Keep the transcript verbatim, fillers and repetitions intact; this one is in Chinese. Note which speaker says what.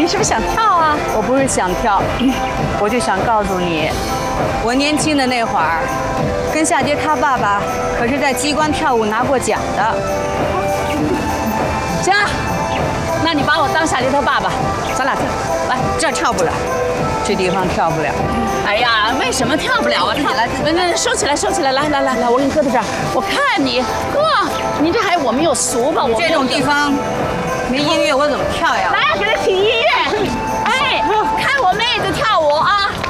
Speaker 1: 你是不是想跳啊？
Speaker 2: 我不是想跳，我就想告诉你，我年轻的那会儿，跟夏杰他爸爸可是在机关跳舞拿过奖的。
Speaker 1: 行，那你把我当夏杰他爸爸，咱俩跳。来，
Speaker 2: 这儿跳不了，这地方跳不了。
Speaker 1: 哎呀，为什么跳不了啊？跳，来，来，收起来，收起来，来来来来，我给你搁到这儿。我看你，呵，你这还我们有俗吧？我
Speaker 2: 这种地方没音乐，我怎么跳呀？
Speaker 1: 来，给他起音乐。哎，看我妹子跳舞啊！